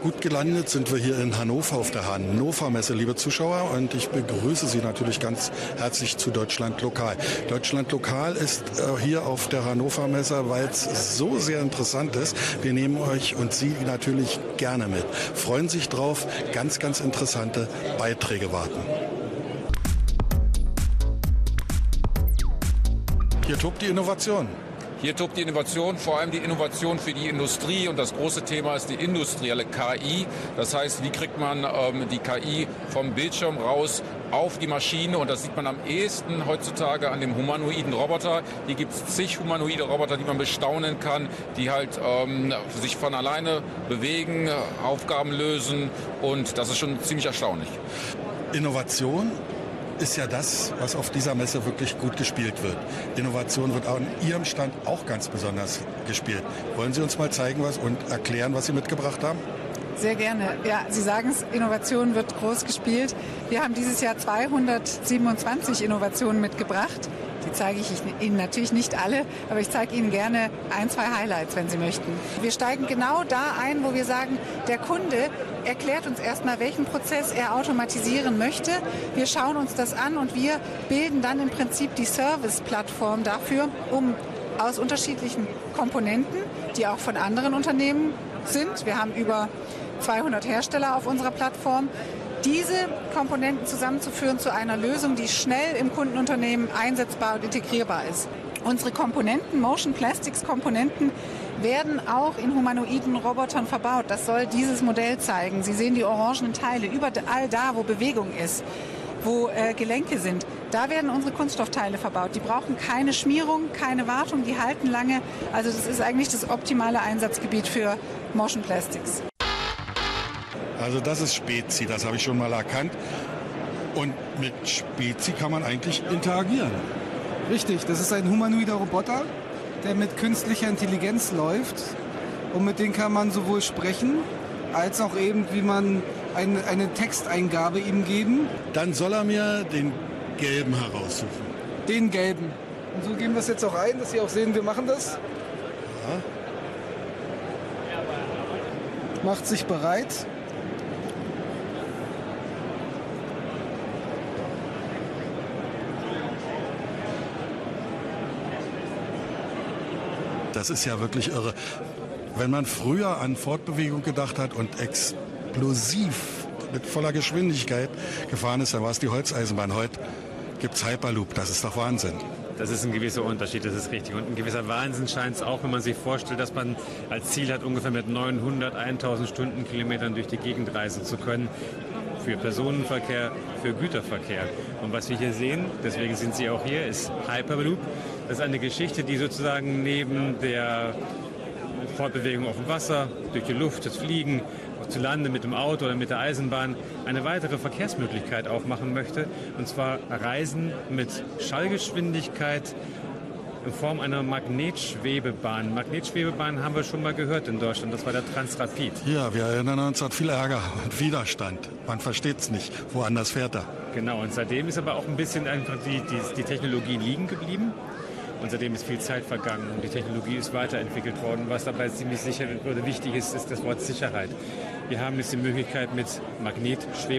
Gut gelandet sind wir hier in Hannover auf der Hannover Messe, liebe Zuschauer, und ich begrüße Sie natürlich ganz herzlich zu Deutschland Lokal. Deutschland Lokal ist hier auf der Hannover Messe, weil es so sehr interessant ist. Wir nehmen euch und Sie natürlich gerne mit. Freuen sich drauf, ganz, ganz interessante Beiträge warten. Hier tobt die Innovation. Hier tobt die Innovation, vor allem die Innovation für die Industrie, und das große Thema ist die industrielle KI. Das heißt, wie kriegt man die KI vom Bildschirm raus auf die Maschine, und das sieht man am ehesten heutzutage an dem humanoiden Roboter. Hier gibt es zig humanoide Roboter, die man bestaunen kann, die halt sich von alleine bewegen, Aufgaben lösen, und das ist schon ziemlich erstaunlich. Innovation ist ja das, was auf dieser Messe wirklich gut gespielt wird. Innovation wird an Ihrem Stand auch ganz besonders gespielt. Wollen Sie uns mal zeigen und erklären, was Sie mitgebracht haben? Sehr gerne. Ja, Sie sagen es, Innovation wird groß gespielt. Wir haben dieses Jahr 227 Innovationen mitgebracht. Die zeige ich Ihnen natürlich nicht alle, aber ich zeige Ihnen gerne ein, zwei Highlights, wenn Sie möchten. Wir steigen genau da ein, wo wir sagen, der Kunde erklärt uns erstmal, welchen Prozess er automatisieren möchte. Wir schauen uns das an und wir bilden dann im Prinzip die Service-Plattform dafür, um aus unterschiedlichen Komponenten, die auch von anderen Unternehmen sind, wir haben über 200 Hersteller auf unserer Plattform, diese Komponenten zusammenzuführen zu einer Lösung, die schnell im Kundenunternehmen einsetzbar und integrierbar ist. Unsere Komponenten, Motion Plastics Komponenten, werden auch in humanoiden Robotern verbaut. Das soll dieses Modell zeigen. Sie sehen die orangenen Teile überall da, wo Bewegung ist, wo Gelenke sind. Da werden unsere Kunststoffteile verbaut. Die brauchen keine Schmierung, keine Wartung, die halten lange. Also das ist eigentlich das optimale Einsatzgebiet für Motion Plastics. Also das ist Spezi, das habe ich schon mal erkannt. Und mit Spezi kann man eigentlich interagieren. Richtig, das ist ein humanoider Roboter, der mit künstlicher Intelligenz läuft. Und mit dem kann man sowohl sprechen, als auch eben, wie man eine Texteingabe ihm geben. Dann soll er mir den gelben heraussuchen. Den gelben. Und so geben wir es jetzt auch ein, dass Sie auch sehen, wir machen das. Ja. Macht sich bereit. Das ist ja wirklich irre. Wenn man früher an Fortbewegung gedacht hat und explosiv mit voller Geschwindigkeit gefahren ist, dann war es die Holzeisenbahn. Heute gibt es Hyperloop. Das ist doch Wahnsinn. Das ist ein gewisser Unterschied, das ist richtig. Und ein gewisser Wahnsinn scheint es auch, wenn man sich vorstellt, dass man als Ziel hat, ungefähr mit 900, 1000 Stundenkilometern durch die Gegend reisen zu können. Für Personenverkehr, für Güterverkehr. Und was wir hier sehen, deswegen sind Sie auch hier, ist Hyperloop. Das ist eine Geschichte, die sozusagen neben der Fortbewegung auf dem Wasser, durch die Luft, das Fliegen, zu Lande mit dem Auto oder mit der Eisenbahn eine weitere Verkehrsmöglichkeit aufmachen möchte. Und zwar Reisen mit Schallgeschwindigkeit in Form einer Magnetschwebebahn. Magnetschwebebahn haben wir schon mal gehört in Deutschland, das war der Transrapid. Ja, wir erinnern uns an viel Ärger und Widerstand. Man versteht es nicht, woanders fährt er. Genau, und seitdem ist aber auch ein bisschen einfach die Technologie liegen geblieben. Und seitdem ist viel Zeit vergangen und die Technologie ist weiterentwickelt worden. Was dabei ziemlich sicher oder wichtig ist, ist das Wort Sicherheit. Wir haben jetzt die Möglichkeit, mit Magnetschwebebahn